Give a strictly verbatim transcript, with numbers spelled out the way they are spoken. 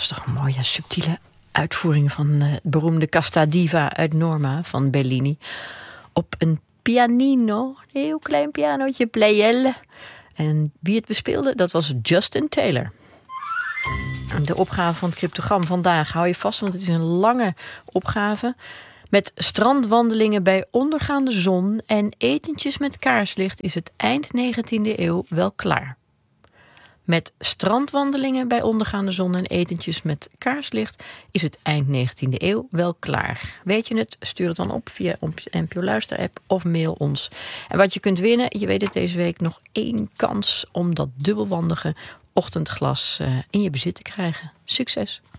is toch een mooie, subtiele uitvoering van uh, het beroemde Casta Diva uit Norma van Bellini. Op een pianino, een heel klein pianootje, Pleyel. En wie het bespeelde, dat was Justin Taylor. De opgave van het cryptogram vandaag, hou je vast, want het is een lange opgave. Met strandwandelingen bij ondergaande zon en etentjes met kaarslicht is het eind negentiende eeuw wel klaar. Met strandwandelingen bij ondergaande zon en etentjes met kaarslicht is het eind negentiende eeuw wel klaar. Weet je het? Stuur het dan op via onze N P O Luister-app of mail ons. En wat je kunt winnen, je weet het deze week, nog één kans om dat dubbelwandige ochtendglas uh, in je bezit te krijgen. Succes!